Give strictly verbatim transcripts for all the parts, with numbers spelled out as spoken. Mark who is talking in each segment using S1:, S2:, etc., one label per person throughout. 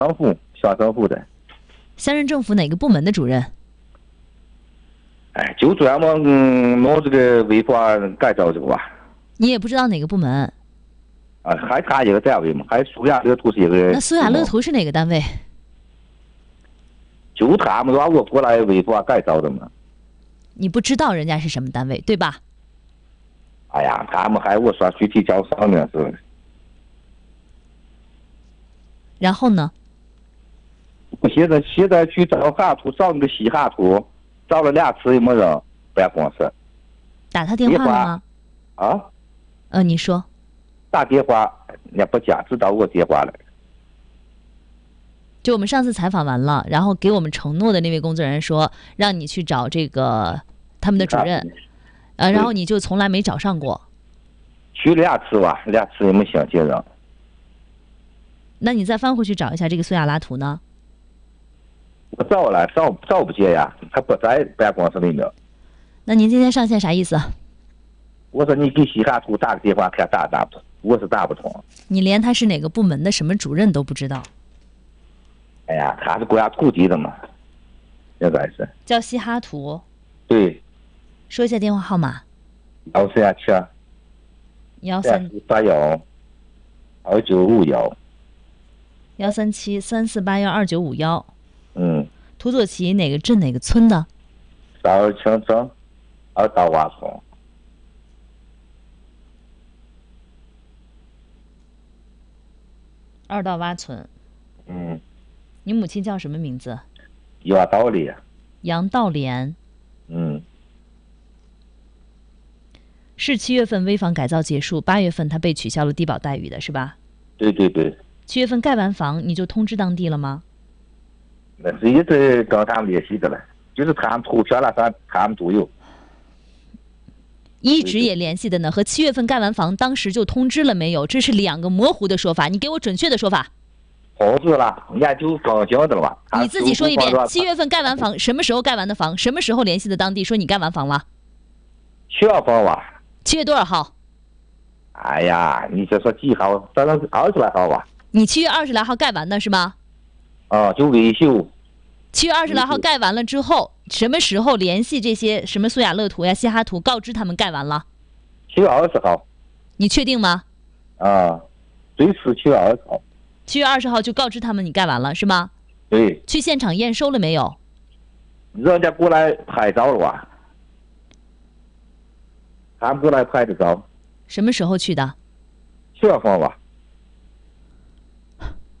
S1: 政府，乡政府的。
S2: 乡镇政府哪个部门的主任？
S1: 哎，就专门嗯弄这个违法改造这个吧。
S2: 你也不知道哪个部门？
S1: 啊，还差一个单位嘛，还苏亚乐图是一个。
S2: 那苏亚乐图是哪个单位？
S1: 就他们让我过来违法改造的嘛。
S2: 你不知道人家是什么单位，对吧？
S1: 哎呀，他们还我说具体叫啥呢是。
S2: 然后呢？
S1: 我现在现在去找哈图，找那个西哈图，找了两次也没人办公室。
S2: 打他电话了吗？
S1: 啊？
S2: 呃，你说。
S1: 打电话人家不接，知道我电话了。
S2: 就我们上次采访完了，然后给我们承诺的那位工作人员说，让你去找这个他们的主任，呃，然后你就从来没找上过。
S1: 去两次吧，两次也没想见人。
S2: 那你再翻回去找一下这个苏亚拉图呢？
S1: 我找了，找找不见呀，他不在办公室里面。
S2: 那您今天上线啥意思？
S1: 我说你给西哈图打个电话，看打打不通，我是打不通。
S2: 你连他是哪个部门的什么主任都不知道？
S1: 哎呀，他是国家土地的嘛，应该是。
S2: 叫西哈图。
S1: 对。
S2: 说一下电话号码。
S1: 幺三七。
S2: 幺三
S1: 八幺。二九五幺。
S2: 幺三七三四八幺二九五幺。
S1: 嗯。
S2: 土佐旗哪个镇哪个村的？
S1: 少儿清镇，二道洼村。
S2: 二道洼村。
S1: 嗯。
S2: 你母亲叫什么名字？
S1: 杨道莲。
S2: 杨道莲。
S1: 嗯。
S2: 是七月份危房改造结束，八月份他被取消了低保待遇的是吧？
S1: 对对对。
S2: 七月份盖完房，你就通知当地了吗？
S1: 那是一直跟他们联系的了，就是他们投票了啥，他们都有。
S2: 一直也联系的呢，和七月份盖完房当时就通知了没有？这是两个模糊的说法，你给我准确的说法。
S1: 通知了，人家就刚交的了吧？
S2: 你自己说一遍，七月份盖完房，什么时候盖完的房？什么时候联系的当地说你盖完房了？
S1: 七月份吧。
S2: 七月多少号？
S1: 哎呀，你这说几号？反正二十来号吧。
S2: 你七月二十来号盖完的是吗？
S1: 啊，就维修。
S2: 七月二十来号盖完了之后，什么时候联系这些什么苏亚乐图呀、西哈图，告知他们盖完了？
S1: 七月二十号。
S2: 你确定吗？
S1: 啊，最迟七月二十号。
S2: 七月二十号就告知他们你盖完了是吗？
S1: 对。
S2: 去现场验收了没有？
S1: 人家过来拍照了吧？他们过来拍的照。
S2: 什么时候去的？
S1: 七月份吧。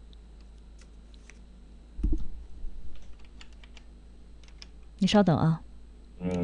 S2: 你稍等啊。